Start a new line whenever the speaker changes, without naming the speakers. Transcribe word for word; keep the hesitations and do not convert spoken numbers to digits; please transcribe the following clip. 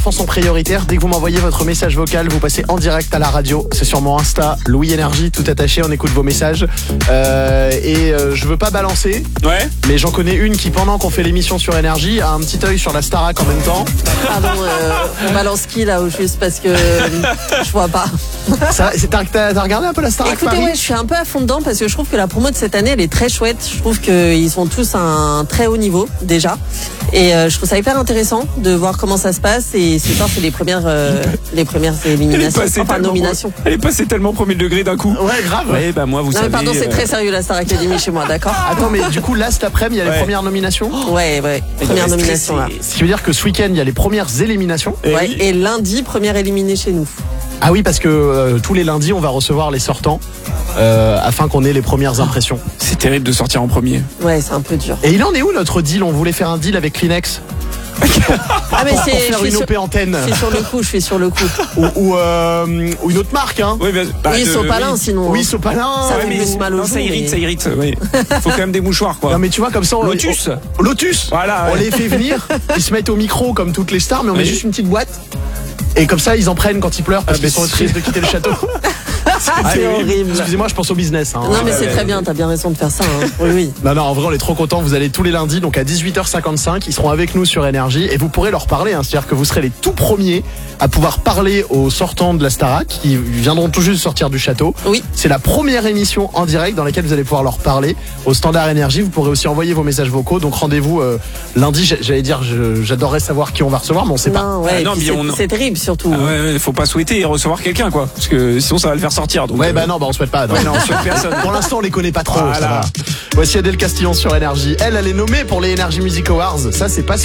Sont prioritaires. Dès que vous m'envoyez votre message vocal, vous passez en direct à la radio. C'est sur mon Insta, Louis Énergie, tout attaché. On écoute vos messages. Euh, et euh, je veux pas balancer.
Ouais.
Mais j'en connais une qui, pendant qu'on fait l'émission sur Énergie, a un petit œil sur la Starac en même temps.
Pardon, euh, on balance qui là, ou juste parce que euh, je vois pas.
Ça, c'est, t'as, t'as regardé un peu la Starac
Écoutez,
Paris?
ouais, je suis un peu à fond dedans parce que je trouve que la promo de cette année, elle est très chouette. Je trouve qu'ils sont tous à un très haut niveau déjà. Et euh, je trouve ça hyper intéressant de voir comment ça se passe. Et ce soir, c'est les premières, euh, les premières éliminations, enfin nominations.
Elle est passée tellement premier degré d'un coup.
Ouais, grave.
Ouais, bah moi, vous
non,
savez.
mais pardon, c'est
euh...
très sérieux la Star Academy chez moi, d'accord?
Attends, mais du coup, là, cet après-midi, il y a les
Ouais.
premières nominations.
Ouais, ouais, première
doit
nomination là.
stresser.
Ce qui veut dire que ce week-end, il y a les premières éliminations.
Eh
Ouais,
oui.
et lundi, première éliminée chez nous.
Ah oui, parce que euh, tous les lundis, on va recevoir les sortants euh, afin qu'on ait les premières impressions.
C'est terrible de sortir en premier.
Ouais, c'est un peu dur.
Et il en est où notre deal? On voulait faire un deal avec Kleenex
Ah, mais
pour,
c'est.
pour
Je
faire
suis
une
sur,
O P antenne
je suis sur le coup, je suis sur le coup.
ou, ou, euh, ou une autre marque, hein.
Oui, bah, bah,
Oui,
de-
Sopalin
oui.
sinon.
Oui,
hein.
Sopalin.
Ça
ouais,
fait
mais-
plus mal aux
Non,
joues,
ça irrite,
mais-
ça irrite. Oui. Faut quand même des mouchoirs, quoi.
Non mais tu vois comme ça on,
Lotus.
on- Lotus
Voilà,
on
ouais.
les fait venir, ils se mettent au micro comme toutes les stars, mais on met
Oui.
juste une petite boîte. Et comme ça ils en prennent quand ils pleurent parce
Ah,
qu'ils
mais
sont
c'est-
tristes de quitter le château.
Ah, c'est
oui, oui.
horrible.
Excusez-moi, je pense au business, hein.
Non, mais
Ouais,
c'est
ouais,
très
ouais.
bien, t'as bien raison de faire ça. Hein. Oui, oui.
Non, non, en vrai, on est trop contents. Vous allez tous les lundis, donc à dix-huit heures cinquante-cinq. Ils seront avec nous sur Énergie et vous pourrez leur parler. Hein. C'est-à-dire que vous serez les tout premiers à pouvoir parler aux sortants de la Starac qui viendront tout juste de sortir du château.
Oui.
C'est la première émission en direct dans laquelle vous allez pouvoir leur parler au standard Énergie. Vous pourrez aussi envoyer vos messages vocaux. Donc rendez-vous euh, lundi. J'- J'allais dire, je- j'adorerais savoir qui on va recevoir, mais on sait pas.
Non, ouais,
Ah,
et
non,
puis
mais
c'est,
on-
c'est terrible surtout.
Ah ouais, ouais, faut pas souhaiter recevoir quelqu'un, quoi. Parce que sinon, ça va le faire sortir. Donc,
Ouais,
euh,
bah non, bah on souhaite pas. non.
Ouais, non, on souhaite personne.
Pour l'instant, on les connaît pas trop. Ça
Voilà.
va. Voici Adèle Castillon sur Énergie. Elle, elle est nommée pour les Energy Music Awards. Ça, c'est pas